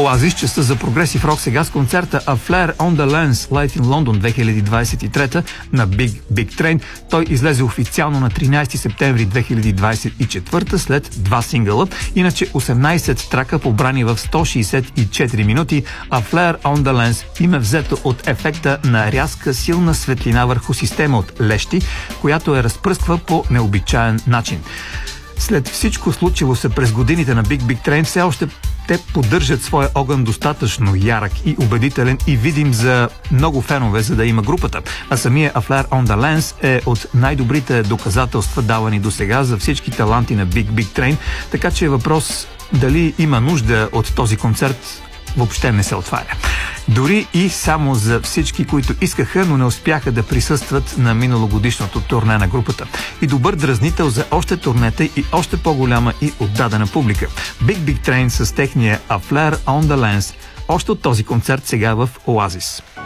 Оазис, частта за прогресив рок сега с концерта A Flare on the Lens Live in London 2023 на Big Train. Той излезе официално на 13 септември 2024 след 2 сингъла. Иначе 18 трака побрани в 164 минути. A Flare on the Lens им е взето от ефекта на рязка силна светлина върху система от лещи, която разпръсква по необичаен начин. След всичко случило се през годините на Big Train, все още те поддържат своя огън достатъчно ярък и убедителен и видим за много фенове, за да има групата. А самия A Flare on the Lens е от най-добрите доказателства, давани до сега за всички таланти на Big Train, така че въпрос дали има нужда от този концерт въобще не се отваря. Дори и само за всички, които искаха, но не успяха да присъстват на миналогодишното турне на групата. И добър дразнител за още турнета и още по-голяма и отдадена публика. Big Train с техния A Flare on the Lens, още от този концерт сега в Оазис.